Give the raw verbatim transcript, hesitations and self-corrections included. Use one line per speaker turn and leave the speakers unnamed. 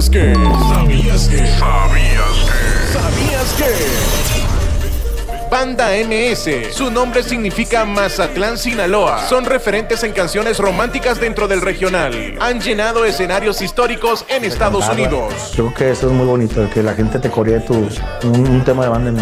¿Sabías que? ¿Sabías que? ¿Sabías que? ¿Sabías que? Banda M S, su nombre significa Mazatlán, Sinaloa. Son referentes en canciones románticas dentro del regional. Han llenado escenarios históricos en Estados Unidos.
Creo que eso es muy bonito, que la gente te coree tu, un, un tema de banda M S.